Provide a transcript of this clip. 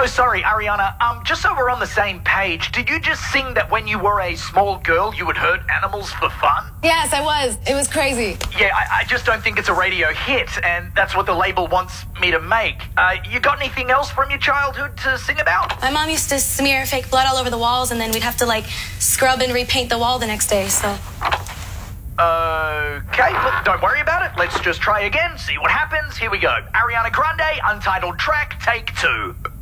So sorry, Ariana. Just so we're on the same page, did you just sing that when you were a small girl you would hurt animals for fun? Yes, I was. It was crazy. Yeah, I just don't think it's a radio hit, and that's what the label wants me to make. You got anything else from your childhood to sing about? My mom used to smear fake blood all over the walls, and then we'd have to, scrub and repaint the wall the next day, so... Okay, look, don't worry about it. Let's just try again, see what happens. Here we go. Ariana Grande, Untitled Track, take 2.